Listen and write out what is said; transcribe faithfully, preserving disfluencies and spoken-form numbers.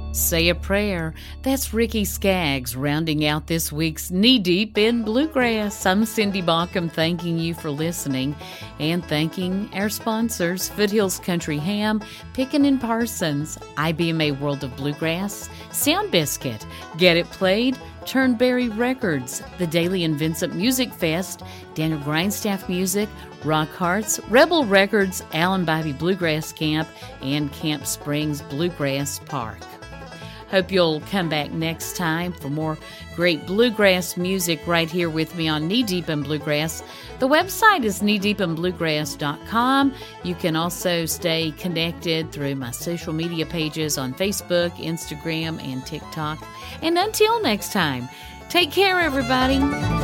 Say a Prayer. That's Ricky Skaggs rounding out this week's Knee Deep in Bluegrass. I'm Cindy Baucom, thanking you for listening and thanking our sponsors, Foothills Country Ham, Pickin' and Parsons, I B M A World of Bluegrass, Sound Biscuit, Get It Played, Turnberry Records, the Daily and Vincent Music Fest, Daniel Grindstaff Music, Rock Hearts, Rebel Records, Allen Bybee Bluegrass Camp, and Camp Springs Bluegrass Park. Hope you'll come back next time for more great bluegrass music right here with me on Knee Deep in Bluegrass. The website is knee deep in bluegrass dot com. You can also stay connected through my social media pages on Facebook, Instagram, and TikTok. And until next time, take care, everybody.